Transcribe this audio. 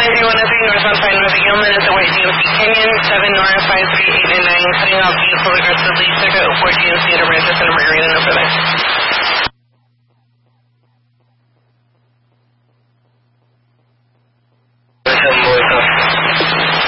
northbound 5 north of Gilman is away GMC Canyon, 7 north 53899, cutting off vehicle aggressively, circuit 4 GMC at a red, just